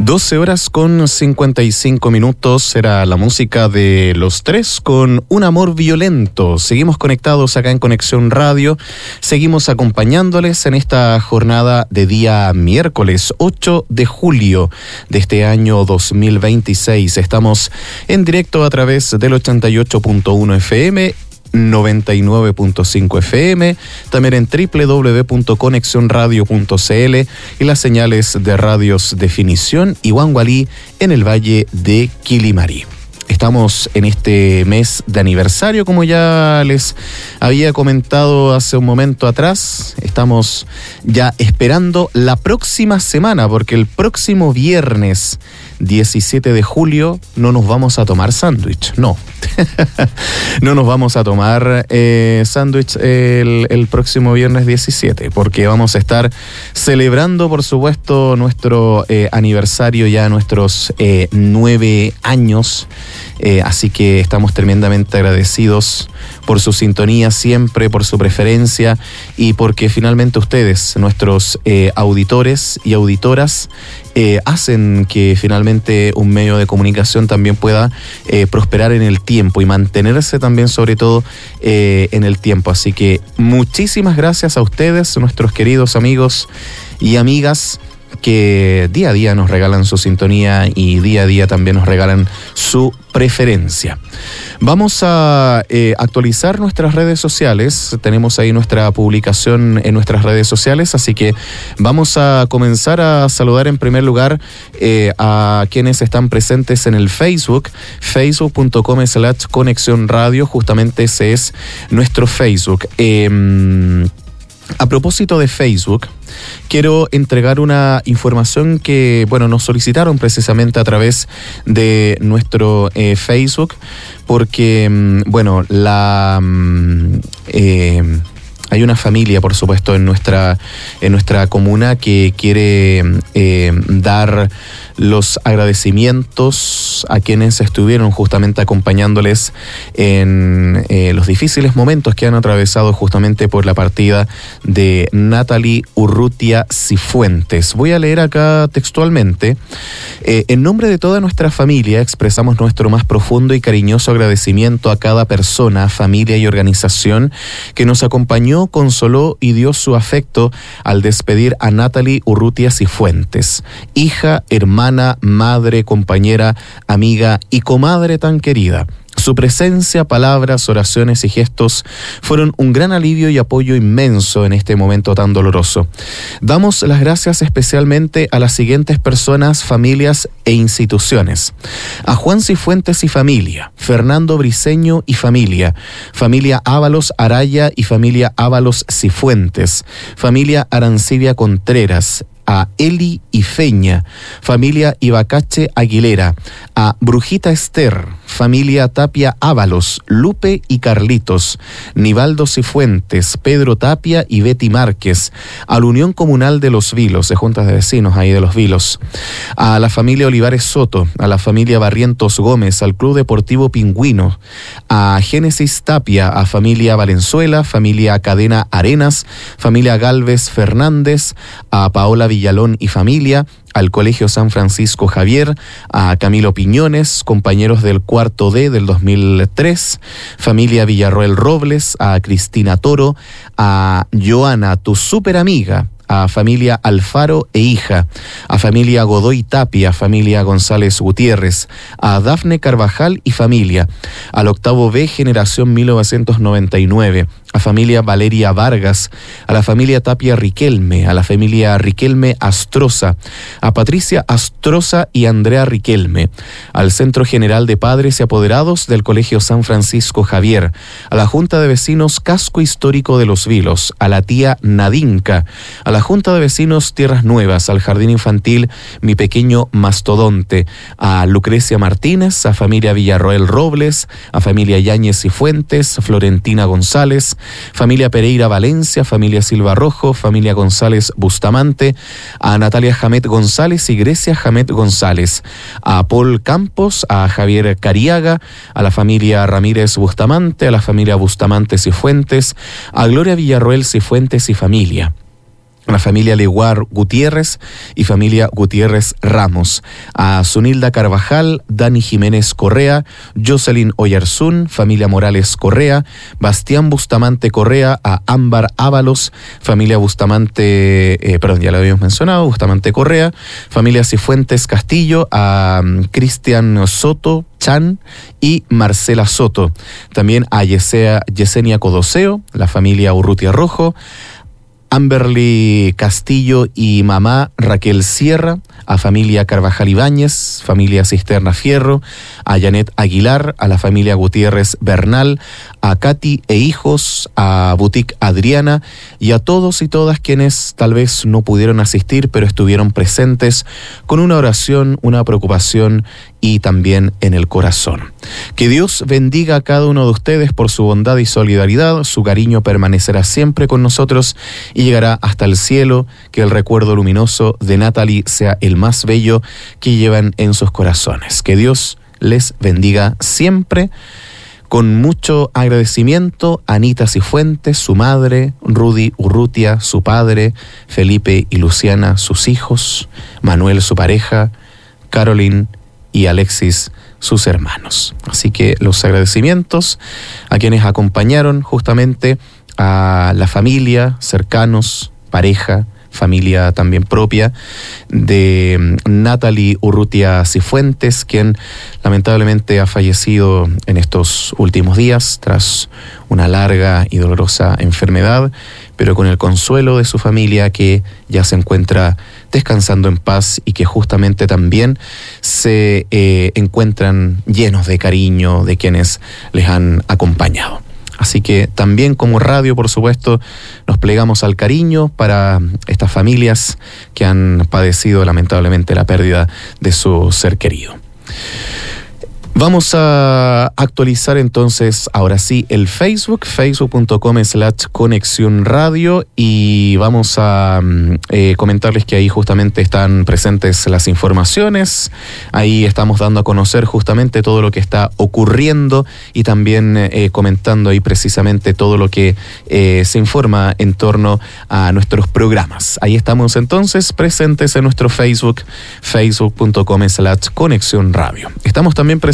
12 horas con 55 minutos, era la música de Los Tres con Un Amor Violento. Seguimos conectados acá en Conexión Radio, seguimos acompañándoles en esta jornada de día miércoles 8 de julio de este año 2026. Estamos en directo a través del 88.1 FM, 99.5 FM, también en www.conexionradio.cl y las señales de Radios Definición y Huangualí en el Valle de Quilimarí. Estamos en este mes de aniversario, como ya les había comentado hace un momento atrás. Estamos ya esperando la próxima semana, porque el próximo viernes 17 de julio no nos vamos a tomar sándwich, no. No nos vamos a tomar sándwich el próximo viernes 17, porque vamos a estar celebrando, por supuesto, nuestro aniversario, ya nuestros 9 años. Así que estamos tremendamente agradecidos por su sintonía siempre, por su preferencia y porque finalmente ustedes, nuestros auditores y auditoras, hacen que finalmente un medio de comunicación también pueda prosperar en el tiempo y mantenerse también sobre todo en el tiempo. Así que muchísimas gracias a ustedes, nuestros queridos amigos y amigas, que día a día nos regalan su sintonía y día a día también nos regalan su preferencia. Vamos a actualizar nuestras redes sociales. Tenemos ahí nuestra publicación en nuestras redes sociales, así que vamos a comenzar a saludar en primer lugar a quienes están presentes en el Facebook, facebook.com/Conexión Radio. Justamente ese es nuestro Facebook. A propósito de Facebook, quiero entregar una información que, nos solicitaron precisamente a través de nuestro Facebook, porque, hay una familia, por supuesto, en nuestra comuna que quiere dar los agradecimientos a quienes estuvieron justamente acompañándoles en los difíciles momentos que han atravesado justamente por la partida de Natalie Urrutia Cifuentes. Voy a leer acá textualmente. En nombre de toda nuestra familia expresamos nuestro más profundo y cariñoso agradecimiento a cada persona, familia y organización que nos acompañó, consoló y dio su afecto al despedir a Natalie Urrutia Cifuentes, hija, hermana, madre, compañera, amiga y comadre tan querida. Su presencia, palabras, oraciones y gestos fueron un gran alivio y apoyo inmenso en este momento tan doloroso. Damos las gracias especialmente a las siguientes personas, familias e instituciones: a Juan Cifuentes y familia, Fernando Briceño y familia, familia Ábalos Araya y familia Ábalos Cifuentes, familia Arancibia Contreras, a Eli y Feña, familia Ibacache Aguilera, a Brujita Esther, familia Tapia Ábalos, Lupe y Carlitos, Nivaldo Cifuentes, Pedro Tapia y Betty Márquez, a la Unión Comunal de Los Vilos, de juntas de vecinos ahí de Los Vilos, a la familia Olivares Soto, a la familia Barrientos Gómez, al Club Deportivo Pingüino, a Génesis Tapia, a familia Valenzuela, familia Cadena Arenas, familia Galvez Fernández, a Paola Villalón y familia, al Colegio San Francisco Javier, a Camilo Piñones, compañeros del cuarto D del 2003, familia Villarroel Robles, a Cristina Toro, a Joana, tu súper amiga, a familia Alfaro e hija, a familia Godoy Tapia, familia González Gutiérrez, a Dafne Carvajal y familia, al octavo B generación 1999, a familia Valeria Vargas, a la familia Tapia Riquelme, a la familia Riquelme Astroza, a Patricia Astroza y Andrea Riquelme, al Centro General de Padres y Apoderados del Colegio San Francisco Javier, a la Junta de Vecinos Casco Histórico de Los Vilos, a la tía Nadinka, a la Junta de Vecinos Tierras Nuevas, al Jardín Infantil Mi Pequeño Mastodonte, a Lucrecia Martínez, a familia Villarroel Robles, a familia Yáñez y Fuentes, Florentina González, familia Pereira Valencia, familia Silva Rojo, familia González Bustamante, a Natalia Jamet González y Grecia Jamet González, a Paul Campos, a Javier Cariaga, a la familia Ramírez Bustamante, a la familia Bustamante Cifuentes, a Gloria Villarroel Cifuentes y familia, la familia Leguar Gutiérrez y familia Gutiérrez Ramos, a Zunilda Carvajal, Dani Jiménez Correa, Jocelyn Oyarzún, familia Morales Correa, Bastián Bustamante Correa, a Ámbar Ábalos, familia Bustamante, ya lo habíamos mencionado, Bustamante Correa, familia Cifuentes Castillo, a Cristian Soto Chan y Marcela Soto, también a Yesenia Codoseo, la familia Urrutia Rojo, Amberly Castillo y mamá Raquel Sierra, a familia Carvajal Ibáñez, familia Cisterna Fierro, a Janet Aguilar, a la familia Gutiérrez Bernal, a Katy e hijos, a Boutique Adriana y a todos y todas quienes tal vez no pudieron asistir, pero estuvieron presentes con una oración, una preocupación y también en el corazón. Que Dios bendiga a cada uno de ustedes por su bondad y solidaridad. Su cariño permanecerá siempre con nosotros y llegará hasta el cielo. Que el recuerdo luminoso de Natalie sea el más bello que llevan en sus corazones. Que Dios les bendiga siempre. Con mucho agradecimiento, Anita Cifuentes, su madre, Rudy Urrutia, su padre, Felipe y Luciana, sus hijos, Manuel, su pareja, Caroline y Alexis, sus hermanos. Así que los agradecimientos a quienes acompañaron justamente a la familia, cercanos, pareja, familia también propia de Natalie Urrutia Cifuentes, quien lamentablemente ha fallecido en estos últimos días tras una larga y dolorosa enfermedad, pero con el consuelo de su familia que ya se encuentra descansando en paz y que justamente también se encuentran llenos de cariño de quienes les han acompañado. Así que también como radio, por supuesto, nos plegamos al cariño para estas familias que han padecido lamentablemente la pérdida de su ser querido. Vamos a actualizar entonces, ahora sí, el Facebook, facebook.com/Conexión Radio, y vamos a comentarles que ahí justamente están presentes las informaciones. Ahí estamos dando a conocer justamente todo lo que está ocurriendo y también comentando ahí precisamente todo lo que se informa en torno a nuestros programas. Ahí estamos entonces presentes en nuestro Facebook, facebook.com/Conexión Radio. Estamos también presentes